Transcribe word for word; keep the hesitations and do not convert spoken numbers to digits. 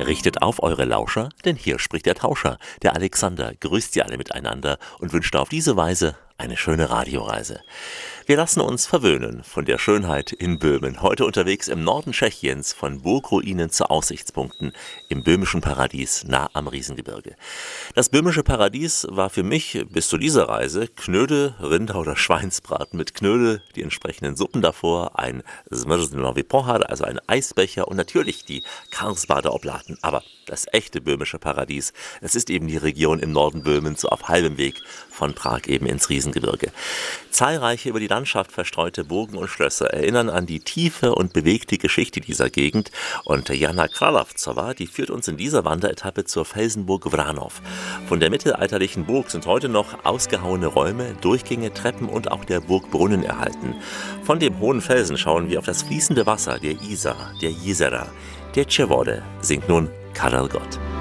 Richtet auf eure Lauscher, denn hier spricht der Tauscher. Der Alexander grüßt Sie alle miteinander und wünscht auf diese Weise eine schöne Radioreise. Wir lassen uns verwöhnen von der Schönheit in Böhmen. Heute unterwegs im Norden Tschechiens, von Burgruinen zu Aussichtspunkten im böhmischen Paradies nah am Riesengebirge. Das böhmische Paradies war für mich bis zu dieser Reise Knödel, Rinder- oder Schweinsbraten mit Knödel, die entsprechenden Suppen davor, ein Smrzlinowy Pohar, also ein Eisbecher und natürlich die Karlsbader Oblaten. Aber das echte böhmische Paradies, das ist eben die Region im Norden Böhmens, so auf halbem Weg von Prag eben ins Riesengebirge. Zahlreiche über die Landschaft verstreute Burgen und Schlösser erinnern an die tiefe und bewegte Geschichte dieser Gegend. Und Jana Kralavcova, die führt uns in dieser Wanderetappe zur Felsenburg Vranov. Von der mittelalterlichen Burg sind heute noch ausgehauene Räume, Durchgänge, Treppen und auch der Burgbrunnen erhalten. Von dem hohen Felsen schauen wir auf das fließende Wasser der Isar, der Jezera. Der Tschewode singt nun Karel Gott.